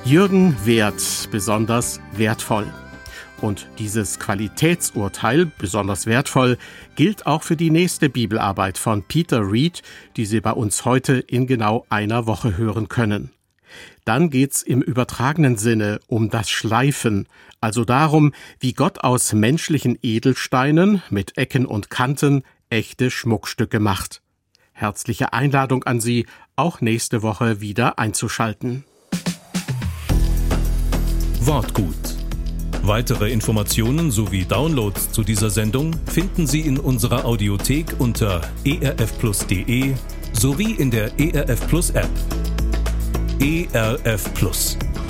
Jürgen Werth, besonders wertvoll. Und dieses Qualitätsurteil, besonders wertvoll, gilt auch für die nächste Bibelarbeit von Peter Reed, die Sie bei uns heute in genau einer Woche hören können. Dann geht's im übertragenen Sinne um das Schleifen, also darum, wie Gott aus menschlichen Edelsteinen mit Ecken und Kanten echte Schmuckstücke macht. Herzliche Einladung an Sie, auch nächste Woche wieder einzuschalten. Wortgut. Weitere Informationen sowie Downloads zu dieser Sendung finden Sie in unserer Audiothek unter erfplus.de sowie in der ERF Plus App. ERF Plus.